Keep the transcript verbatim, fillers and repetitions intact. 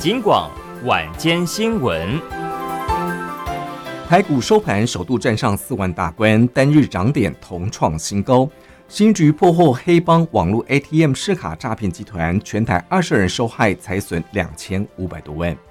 警广晚间新闻。 台股收盘首度站上四万大关，单日涨点同创新高。新局破获黑帮网络 A T M 试卡诈骗集团，全台二十人受害，财损两千五百多万。